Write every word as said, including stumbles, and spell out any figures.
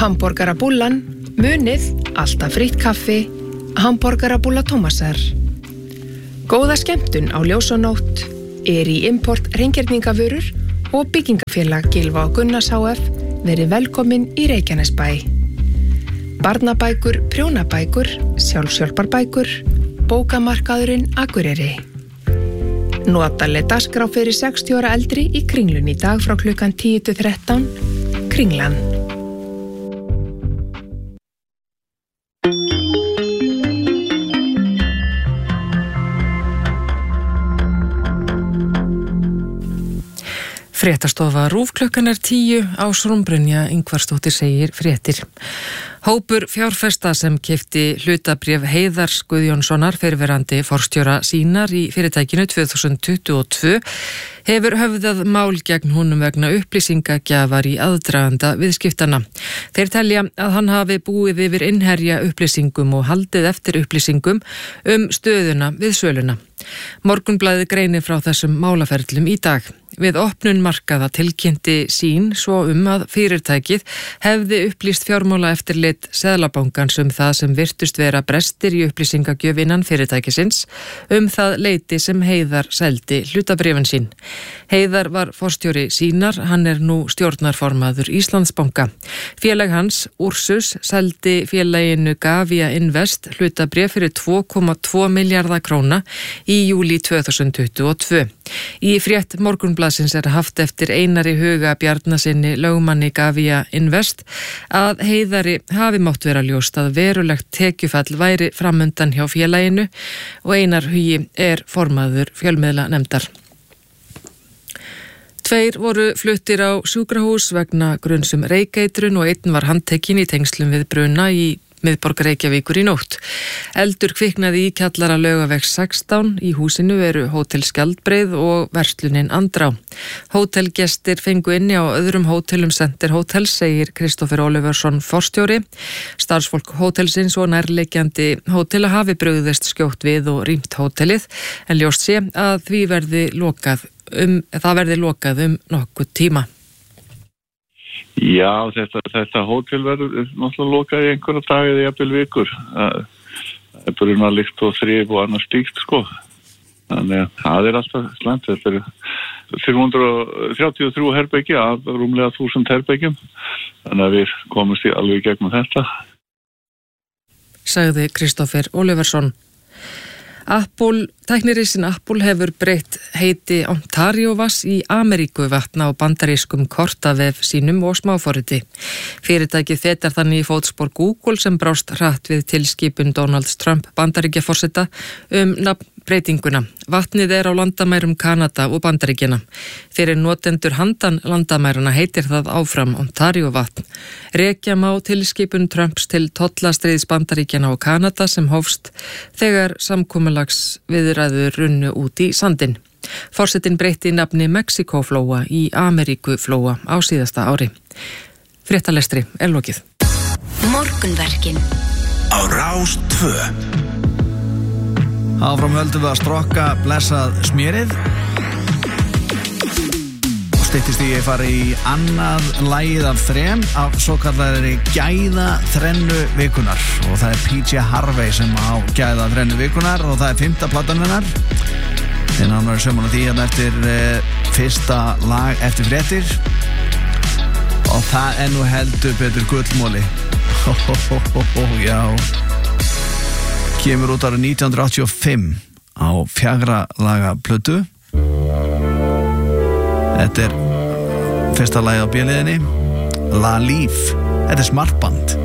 Hamborgarabúllan, munið, alltaf frítt kaffi, Hamborgarabúlla Tómasar. Góða skemmtun á ljós og nótt er í import hreingerningarvörur og byggingafélag Gylfa og Gunnars H F verið velkomin í Reykjanesbæ. Barnabækur, prjónabækur, sjálfshjálparbækur, bókamarkaðurinn Akureyri. Notaleg dagskrá fyrir sextíu ára eldri í Kringlunni í dag frá klukkan tíu til þrettán, Kringlan. Fréttastofa RÚV klukkan er tíu, Ásrún Brynja Ingvarsdóttir segir fréttir. Hópur fjárfesta sem keypti hlutabréf Heiðars Guðjónssonar fyrrverandi forstjóra Sýnar í fyrirtækinu tvö þúsund tuttugu og tvö hefur höfðað mál gegn honum vegna upplýsingagjafar í aðdraganda viðskiptana. Þeir telja að hann hafi búið yfir innherja upplýsingum og haldið eftir upplýsingum um stöðuna við söluna. Morgunblaðið greinir frá þessum málaferlum í dag. Við opnun markaða tilkynnti Sýn svo um að fyrirtækið hefði upplýst fjármála eftirlit Seðlabankans um það sem virtust vera brestir í upplýsingagjöf innan fyrirtækisins um það leyti sem Heiðar seldi hlutabréfin sín. Heiðar var forstjóri Sýnar, hann er nú stjórnarformaður Íslandsbanka. Félag hans, Ursus, seldi félaginu Gavia Invest hlutabréf fyrir tvö komma tvo milljarða króna í júlí tvö þúsund tuttugu og tvö. Í frétt Morgunblaðsins er haft eftir Einari Huga Bjarnasyni lögmanni Gavia Invest að Heiðari hafi mátt vera ljóst að verulegt tekjufall væri framundan hjá félaginu og Einar Hugi er formaður fjölmiðlanefndar. Tveir voru fluttir á sjúkrahús vegna gruns um reykeitrun og einn var handtekinn í tengslum við bruna í miðborg Reykjavíkur í nótt. Eldur kviknaði í kjallara Laugavegs sextán, í húsinu eru Hótel Skjaldbreið og verslunin Andrá. Hótelgestir fengu inni á öðrum hótelum Center Hótels, segir Kristoffer Oliversson forstjóri. Starfsfólk hótelsins og nærliggjandi hótela hafi brugðist skjótt við og rýmt hótelið, en ljóst sé að því verði lokað um, það verði lokað um nokkuð tíma. Já, þetta, þetta hótel verður náttúrulega lokað í einhverja dag eða jafnvel vikur. Það er bruna lykt og þrif og annað slíkt, sko. Þannig að það er alltaf slæmt. Þetta er þrjú hundruð þrjátíu og þrjú herbergi af rúmlega þúsund herbergjum. Þannig að við komumst í alveg gegnum þetta. Sagði Kristoffer Oliversson. Apple, tæknirisinn Apple hefur breytt heiti Ontario Vass í Ameríku vatna á bandarískum kortavef sínum og smáforriti. Fyrirtækið fetar þannig í fótspor Google sem brást hratt við tilskipun Donald Trump bandaríkjaforseta um nafnbreytinguna. Vatnið er á landamærum Kanada og Bandaríkjana. Fyrir notendur handan landamærana heitir það áfram Ontario vatn. Rekja má tilskipun Trumps til tollastríðs Bandaríkjana og Kanada sem hófst þegar samkomulags viðræður runnu út í sandinn. Forsetinn breytti nafni Mexikóflóa í Ameríkuflóa á síðasta ári. Fréttalestri er lokið. Morgunverkin á Rás tvö. Áfram höldum við að strokka blessað smjörið. Styttist í að fara í annað lagið af þrem af svo kallari gæða þrennu vikunar og það er P J Harvey sem á gæða þrennu vikunar og það er fimmta platan hennar. En hann var sömman á því hérna eftir uh, fyrsta lag eftir fréttir og það er nú heldur betur gullmóli. Ho, ho, ho, ho, ho, já. Kemur út árið nítján hundruð áttatíu og fimm á fjagra laga plötu. Þetta er fyrsta lagið á bjöliðinni, La Live. Þetta er smartband.